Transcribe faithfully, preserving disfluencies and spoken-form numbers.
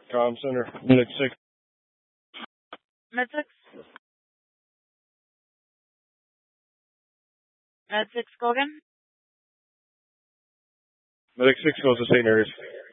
Com Center, Medic six. Med six. Med six, go again. Medic six goes to Saint Areas.